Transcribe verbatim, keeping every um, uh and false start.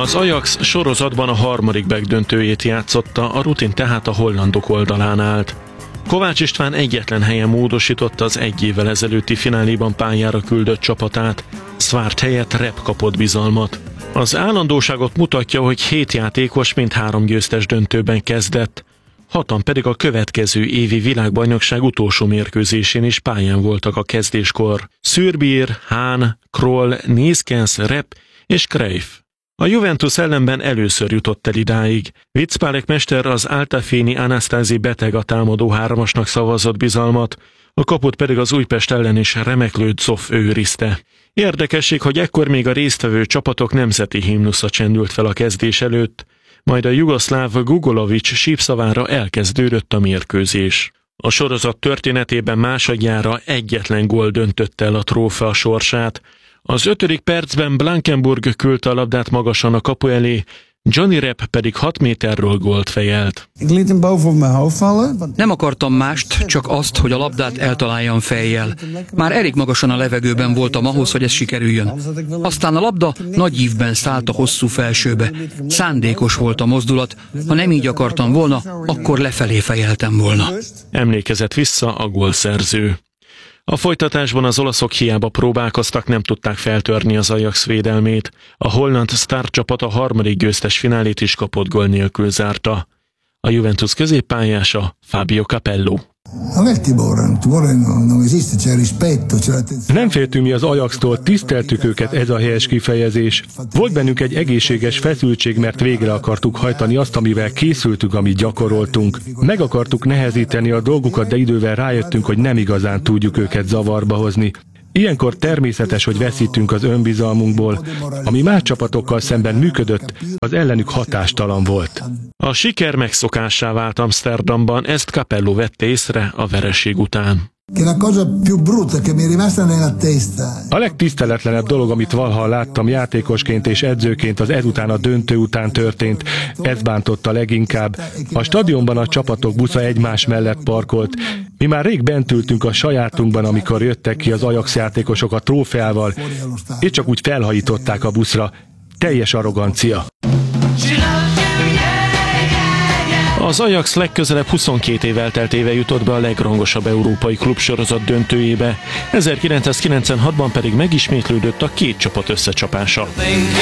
Az Ajax sorozatban a harmadik megdöntőjét játszotta, a rutin tehát a hollandok oldalán állt. Kovács István egyetlen helyen módosította az egy évvel ezelőtti fináléban pályára küldött csapatát, Szvárt helyett Rep kapott bizalmat. Az állandóságot mutatja, hogy hét játékos mind három győztes döntőben kezdett, hatan pedig a következő évi világbajnokság utolsó mérkőzésén is pályán voltak a kezdéskor. Szürbier, Hahn, Kroll, Neeskens, Rep és Cruyff. A Juventus ellenben először jutott el idáig. Viczpálek mester az Altafini Anasztázi beteg a támadó hármasnak szavazott bizalmat, a kaput pedig az Újpest ellen is remeklő Zoff őrizte. Érdekesség, hogy ekkor még a résztvevő csapatok nemzeti himnusza csendült fel a kezdés előtt, majd a jugoszláv Gugolovics sípszavára elkezdődött a mérkőzés. A sorozat történetében másodjára egyetlen gól döntötte el a trófea sorsát. Az ötödik percben Blankenburg küldte a labdát magasan a kapu elé, Johnny Rep pedig hat méterről gólt fejelt. Nem akartam mást, csak azt, hogy a labdát eltaláljam fejjel. Már elég magasan a levegőben voltam ahhoz, hogy ez sikerüljön. Aztán a labda nagy ívben szállt a hosszú felsőbe. Szándékos volt a mozdulat, ha nem így akartam volna, akkor lefelé fejeltem volna. Emlékezett vissza a gólszerző. A folytatásban az olaszok hiába próbálkoztak, nem tudták feltörni az Ajax védelmét. A holland sztárcsapat a harmadik győztes finálét is kapott gól nélkül zárta. A Juventus középpályása Fabio Capello. Nem féltünk mi az Ajaxtól, tiszteltük őket, ez a helyes kifejezés. Volt bennünk egy egészséges feszültség, mert végre akartuk hajtani azt, amivel készültünk, amit gyakoroltunk. Meg akartuk nehezíteni a dolgukat, de idővel rájöttünk, hogy nem igazán tudjuk őket zavarba hozni. Ilyenkor természetes, hogy veszítünk az önbizalmunkból. Ami más csapatokkal szemben működött, az ellenük hatástalan volt. A siker megszokássá vált Amsterdamban, ezt Capello vette észre a vereség után. A legtiszteletlenebb dolog, amit valaha láttam játékosként és edzőként, az ezután a döntő után történt. Ez bántotta leginkább. A stadionban a csapatok busza egymás mellett parkolt. Mi már rég bent ültünk a sajátunkban, amikor jöttek ki az Ajax játékosok a trófeával, és csak úgy felhajították a buszra. Teljes arrogancia. Az Ajax legközelebb huszonkét év elteltével jutott be a legrangosabb európai klubsorozat döntőjébe, ezerkilencszázkilencvenhatban pedig megismétlődött a két csapat összecsapása.